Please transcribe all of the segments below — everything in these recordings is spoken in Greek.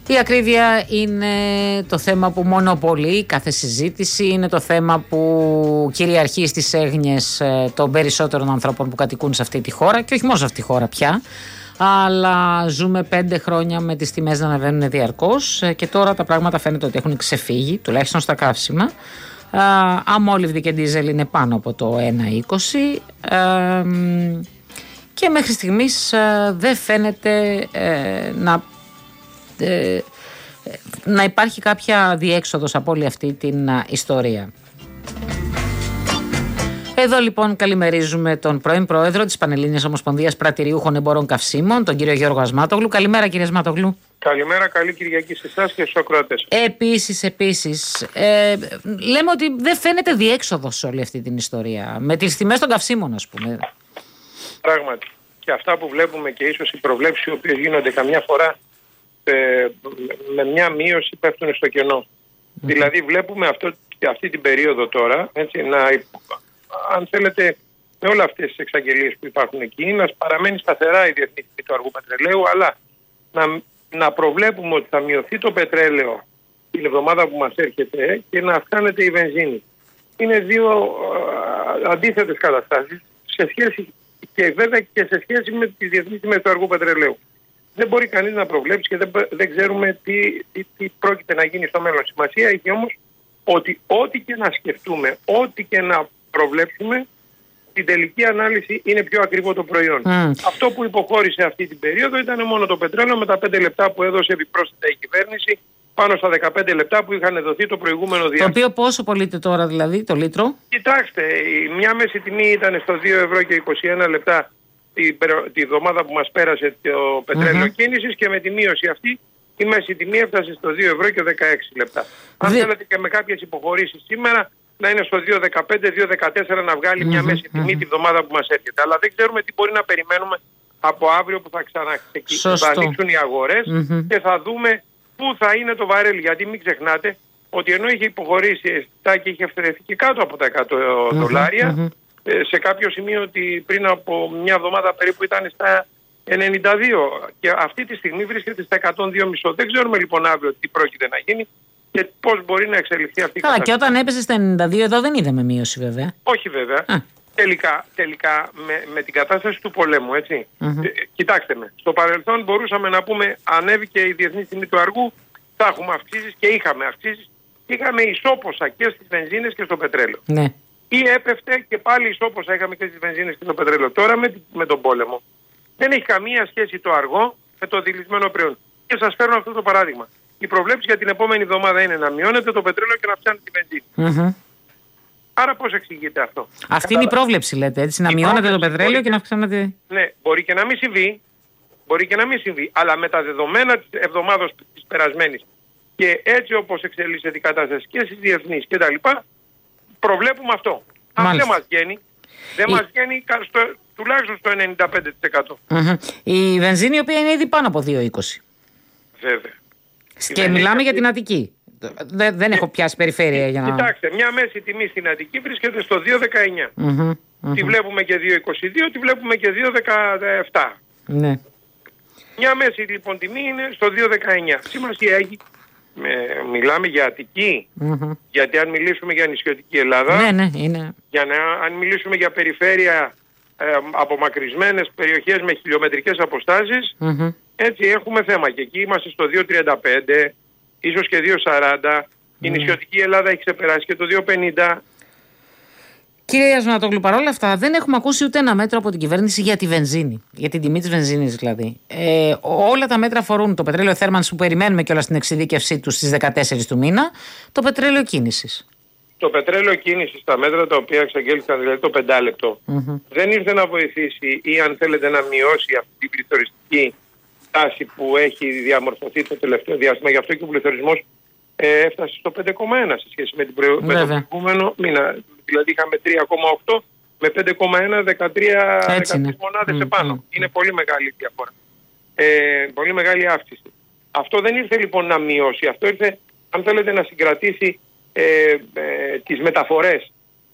Η ακρίβεια είναι το θέμα που μονοπολεί κάθε συζήτηση, είναι το θέμα που κυριαρχεί στις έγνοιες των περισσότερων ανθρώπων που κατοικούν σε αυτή τη χώρα και όχι μόνο σε αυτή τη χώρα πια, αλλά ζούμε 5 χρόνια με τις τιμές να ανεβαίνουν διαρκώς και τώρα τα πράγματα φαίνεται ότι έχουν ξεφύγει, τουλάχιστον στα καύσιμα. Αμόλυβδη και ντίζελ είναι πάνω από το 1,20 και μέχρι στιγμής δεν φαίνεται να υπάρχει κάποια διέξοδος από όλη αυτή την ιστορία. Εδώ λοιπόν καλημερίζουμε τον πρώην πρόεδρο της Πανελλήνιας Ομοσπονδίας Πρατηριούχων Εμπόρων Καυσίμων, τον κύριο Γιώργο Ασμάτογλου. Καλημέρα κύριε Ασμάτογλου. Καλημέρα, καλή Κυριακή σε εσάς και στους ακροατές. Επίσης, λέμε ότι δεν φαίνεται διέξοδος σε όλη αυτή την ιστορία, με τις τιμές των καυσίμων ας πούμε. Πράγματι. Και αυτά που βλέπουμε και ίσως οι προβλέψεις οι οποίες γίνονται καμιά φορά με μια μείωση πέφτουν στο κενό. Δηλαδή βλέπουμε αυτή την περίοδο τώρα, έτσι, αν θέλετε, με όλα αυτές τις εξαγγελίες που υπάρχουν εκεί, να παραμένει σταθερά η διεθνή τιμή του αργού πετρελαίου, αλλά να προβλέπουμε ότι θα μειωθεί το πετρέλαιο την εβδομάδα που μας έρχεται και να αυξάνεται η βενζίνη. Είναι δύο αντίθετες καταστάσεις σε σχέση και βέβαια και σε σχέση με τις διεθνείς τιμές του αργού πετρελαίου. Δεν μπορεί κανείς να προβλέψει και δεν ξέρουμε τι πρόκειται να γίνει στο μέλλον. Σημασία έχει όμως ότι ό,τι και να σκεφτούμε, ό,τι και να προβλέψουμε, στην τελική ανάλυση είναι πιο ακριβό το προϊόν. Αυτό που υποχώρησε αυτή την περίοδο ήταν μόνο το πετρέλαιο με τα 5 λεπτά που έδωσε επιπρόσθετα η κυβέρνηση πάνω στα 15 λεπτά που είχαν δοθεί το προηγούμενο διάστημα. Το οποίο πόσο πωλείται τώρα δηλαδή το λίτρο? Κοιτάξτε, μια μέση τιμή ήταν στο 2 ευρώ και 21 λεπτά τη εβδομάδα που μας πέρασε το πετρέλαιο κίνησης και με τη μείωση αυτή η μέση τιμή έφτασε στο 2 ευρώ και 16 λεπτά. Αν θέλετε και με κάποιες υποχωρήσεις σήμερα να είναι στο 2,15-2,14 να βγάλει μια μέση τιμή τη βδομάδα που μας έρχεται. Αλλά δεν ξέρουμε τι μπορεί να περιμένουμε από αύριο που θα θα ανοίξουν οι αγορές και θα δούμε πού θα είναι το βαρέλι. Γιατί μην ξεχνάτε ότι ενώ είχε υποχωρήσει και είχε αυθαιρεθεί και κάτω από τα 100 δολάρια, σε κάποιο σημείο ότι πριν από μια εβδομάδα περίπου ήταν στα 92 και αυτή τη στιγμή βρίσκεται στα 102,5. Δεν ξέρουμε λοιπόν αύριο τι πρόκειται να γίνει και πώς μπορεί να εξελιχθεί αυτή η κατάσταση. Και όταν έπεσε στα 92 εδώ δεν είδαμε μείωση βέβαια. Όχι βέβαια. Τελικά με την κατάσταση του πολέμου, έτσι. Κοιτάξτε με, στο παρελθόν μπορούσαμε να πούμε ανέβηκε η διεθνή τιμή του αργού, θα έχουμε αυξήσεις και είχαμε αυξήσεις. Είχαμε ισόπωσα και στις βενζίνες και στο πετρέλαιο. Ναι. Ή έπεφτε και πάλι ισόπωσα είχαμε και στις βενζίνες και στο πετρέλαιο. Τώρα με τον πόλεμο δεν έχει καμία σχέση το αργό με το δηλισμένο προϊόν. Και σας φέρνω αυτό το παράδειγμα. Η προβλέψη για την επόμενη εβδομάδα είναι να μειώνεται το πετρέλαιο και να αυξάνεται τη βενζίνη. Άρα πώς εξηγείται αυτό? Αυτή είναι η πρόβλεψη λέτε, έτσι, να μειώνεται το πετρέλαιο και να αυξάνεται... Ναι, μπορεί και να μην συμβεί. Μπορεί και να μην συμβεί. Αλλά με τα δεδομένα της εβδομάδας της περασμένης και έτσι όπως εξελίσσεται η κατάσταση και στις διεθνείς και τα λοιπά, προβλέπουμε αυτό. Αν δεν μας βγαίνει, μας βγαίνει τουλάχιστον στο 95%. Η βενζίνη η οποία είναι ήδη πάνω από 2,20. Βέβαια. Και μιλάμε για την Αττική. Δεν έχω πιάσει περιφέρεια για να... Κοιτάξτε, μια μέση τιμή στην Αττική βρίσκεται στο 2,19. Τη βλέπουμε και 2,22, τη βλέπουμε και 2,17. Ναι. Μια μέση λοιπόν τιμή είναι στο 2,19. Σημασία έχει, μιλάμε για Αττική, γιατί αν μιλήσουμε για νησιωτική Ελλάδα, ναι, είναι. Αν μιλήσουμε για περιφέρεια απομακρυσμένες περιοχές με χιλιομετρικές αποστάσεις, έτσι έχουμε θέμα. Και εκεί είμαστε στο 2,35, ίσως και 2,40. Η νησιωτική Ελλάδα έχει ξεπεράσει και το 2,50. Κύριε Ασμάτογλου, παρόλα αυτά δεν έχουμε ακούσει ούτε ένα μέτρο από την κυβέρνηση για τη βενζίνη. Για την τιμή της βενζίνης δηλαδή. Όλα τα μέτρα αφορούν το πετρέλαιο θέρμανσης που περιμένουμε κιόλας στην εξειδίκευσή του στις 14 του μήνα, το πετρέλαιο κίνησης. Το πετρέλαιο κίνησης, τα μέτρα τα οποία εξαγγέλθηκαν, δηλαδή το 5 λεπτό, δεν ήρθε να βοηθήσει ή αν θέλετε να μειώσει αυτή την πληθωριστική τάση που έχει διαμορφωθεί το τελευταίο διάστημα. Γι' αυτό και ο πληθωρισμός έφτασε στο 5,1 σε σχέση με με τον προηγούμενο μήνα. Δηλαδή είχαμε 3,8 με 5,1, 13 μονάδες επάνω. Είναι πολύ μεγάλη διαφορά. Πολύ μεγάλη αύξηση. Αυτό δεν ήρθε λοιπόν να μειώσει. Αυτό ήρθε, αν θέλετε, να συγκρατήσει τις μεταφορές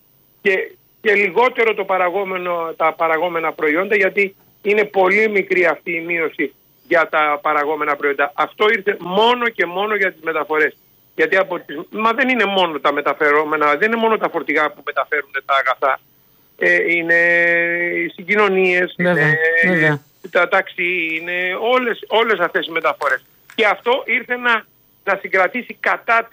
και λιγότερο τα παραγόμενα προϊόντα, γιατί είναι πολύ μικρή αυτή η μείωση για τα παραγόμενα προϊόντα. Αυτό ήρθε μόνο και μόνο για τις μεταφορές. Γιατί μα δεν είναι μόνο τα μεταφερόμενα, δεν είναι μόνο τα φορτηγά που μεταφέρουν τα αγαθά. Είναι οι συγκοινωνίες, είναι τα ταξί, είναι όλες αυτές οι μεταφορές. Και αυτό ήρθε να συγκρατήσει κατά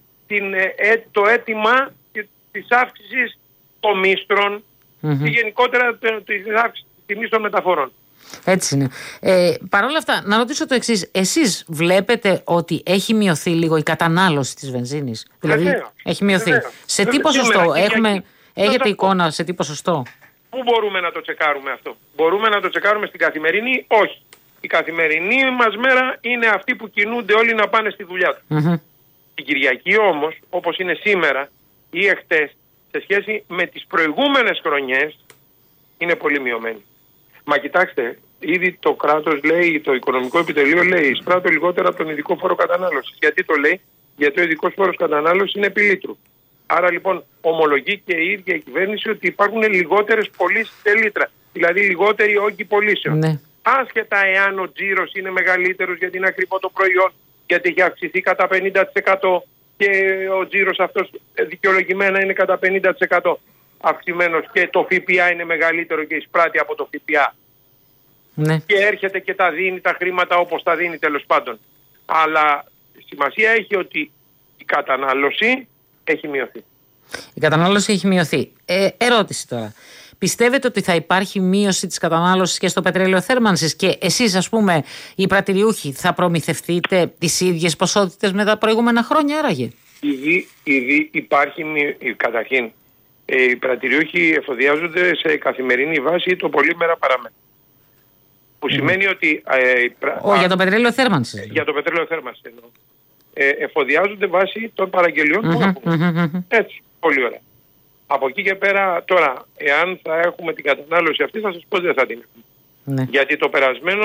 το αίτημα της αύξησης των μίστρων και γενικότερα της αύξησης της τιμής των μεταφορών. Έτσι είναι. Παρ' όλα αυτά, να ρωτήσω το εξής. Εσείς βλέπετε ότι έχει μειωθεί λίγο η κατανάλωση της βενζίνης? Δηλαδή, έχει μειωθεί. Σε τι ποσοστό? Έχετε εικόνα σε τι ποσοστό? Πού μπορούμε να το τσεκάρουμε αυτό? Μπορούμε να το τσεκάρουμε στην καθημερινή? Όχι. Η καθημερινή μας μέρα είναι αυτή που κινούνται όλοι να πάνε στη δουλειά τους. Την Κυριακή όμως, όπως είναι σήμερα ή εχθές, σε σχέση με τις προηγούμενες χρονιές, είναι πολύ μειωμένη. Μα κοιτάξτε, ήδη το κράτος λέει, το οικονομικό επιτελείο λέει, εισπράττω λιγότερα από τον ειδικό φόρο κατανάλωσης. Γιατί το λέει? Γιατί ο ειδικός φόρος κατανάλωσης είναι επί λίτρου. Άρα λοιπόν ομολογεί και η ίδια η κυβέρνηση ότι υπάρχουν λιγότερες πωλήσεις σε λίτρα. Δηλαδή λιγότεροι όγκοι πωλήσεων. Ναι. Άσχετα εάν ο τζίρος είναι μεγαλύτερος γιατί είναι ακριβό το προϊόν, γιατί έχει αυξηθεί κατά 50% και ο τζίρος αυτός δικαιολογημένα είναι κατά 50% αυξημένος και το ΦΠΑ είναι μεγαλύτερο και εισπράττει από το ΦΠΑ. Ναι. Και έρχεται και τα δίνει τα χρήματα όπως τα δίνει τέλος πάντων. Αλλά σημασία έχει ότι η κατανάλωση έχει μειωθεί. Η κατανάλωση έχει μειωθεί. Ερώτηση τώρα. Πιστεύετε ότι θα υπάρχει μείωση της κατανάλωσης και στο πετρέλαιο θέρμανσης και εσείς, ας πούμε, οι πρατηριούχοι, θα προμηθευτείτε τις ίδιες ποσότητες με τα προηγούμενα χρόνια, άραγε? Ήδη υπάρχει, καταρχήν, οι πρατηριούχοι εφοδιάζονται σε καθημερινή βάση το πολύ μέρα παραμέρα. Που σημαίνει ότι... για το πετρέλαιο θέρμανσης. Για το πετρέλαιο θέρμανσης εννοώ. Εφοδιάζονται βάσει των παραγγελιών που έχουμε. Έτσι, πολύ ωραία. Από εκεί και πέρα, τώρα, εάν θα έχουμε την κατανάλωση αυτή, θα σας πω δεν θα την έχουμε. Ναι. Γιατί το περασμένο,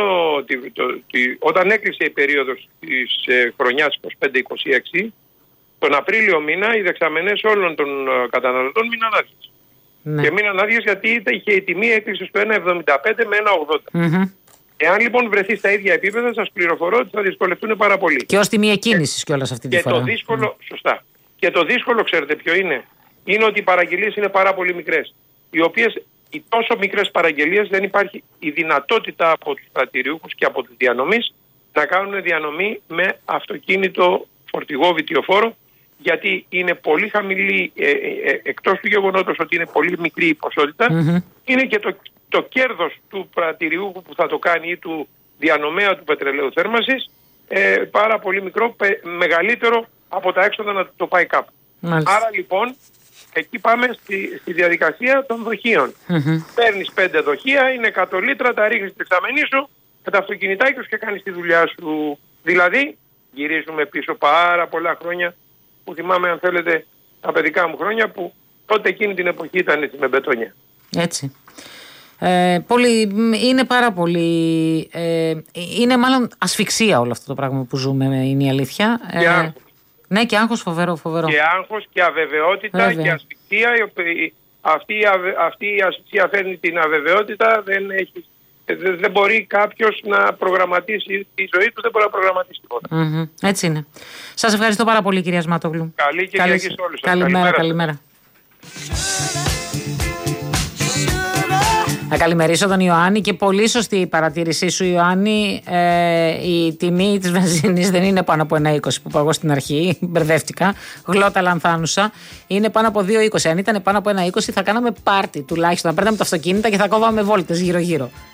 όταν έκλεισε η περίοδος της χρονιάς 25-26, τον Απρίλιο μήνα οι δεξαμενές όλων των καταναλωτών μείναν άδειες. Ναι. Και μείναν άδειες γιατί είχε η τιμή έκλεισε στο 1,75 με 1,80. Εάν λοιπόν βρεθεί στα ίδια επίπεδα, σας πληροφορώ ότι θα δυσκολευτούν πάρα πολύ. Και ως τιμή εκκίνησης κιόλας αυτή τη φορά. Και το δύσκολο, σωστά. Και το δύσκολο, ξέρετε ποιο είναι? Είναι ότι οι παραγγελίες είναι πάρα πολύ μικρές. Οι οποίες, οι τόσο μικρές παραγγελίες, δεν υπάρχει η δυνατότητα από τους πρατηριούχους και από τους διανομείς να κάνουν διανομή με αυτοκίνητο φορτηγό βιτιοφόρο, γιατί είναι πολύ χαμηλή, εκτός του γεγονότος ότι είναι πολύ μικρή η ποσότητα, είναι και το κέρδος του πρατηριούχου που θα το κάνει ή του διανομέα του πετρελαίου θέρμανσης πάρα πολύ μικρό, μεγαλύτερο από τα έξοδα να το πάει κάπου. Άρα λοιπόν, εκεί πάμε στη διαδικασία των δοχείων. Παίρνεις 5 δοχεία, είναι 100 λίτρα, τα ρίχνεις στη δεξαμενή σου, με τα αυτοκινητάκια σου και κάνεις τη δουλειά σου. Δηλαδή, γυρίζουμε πίσω πάρα πολλά χρόνια, που θυμάμαι, αν θέλετε, τα παιδικά μου χρόνια, που τότε εκείνη την εποχή ήταν έτσι με μπετόνια. Έτσι. Είναι πάρα πολύ... είναι μάλλον ασφυξία όλο αυτό το πράγμα που ζούμε, είναι η αλήθεια. Και άγχος. Ναι, και άγχος φοβερό. Και άγχος και αβεβαιότητα. Βέβαια. Και ασφυξία. Αυτή η ασφυξία φέρνει την αβεβαιότητα. Δεν μπορεί κάποιος να προγραμματίσει τη ζωή του, δεν μπορεί να προγραμματίσει τίποτα. Έτσι είναι. Σας ευχαριστώ πάρα πολύ, κυρία Σμάτογλου. Καλή Κυριακή σε όλους σας. Καλημέρα. Να καλημερίσω τον Ιωάννη και πολύ σωστή η παρατήρησή σου, Ιωάννη. Η τιμή της βενζίνης δεν είναι πάνω από 1,20 που είπα εγώ στην αρχή. Μπερδεύτηκα. Γλώτα λανθάνουσα. Είναι πάνω από 2,20. Αν ήταν πάνω από 1,20 θα κάναμε πάρτι τουλάχιστον. Να παίρναμε τα αυτοκίνητα και θα κόβαμε βόλτες γύρω-γύρω.